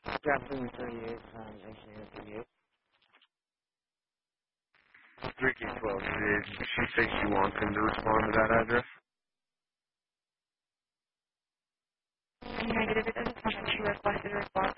Jackson 38, engineer 38. 3K12. Did she say she wants him to respond to that address? Negative, it doesn't sound like she requested a response.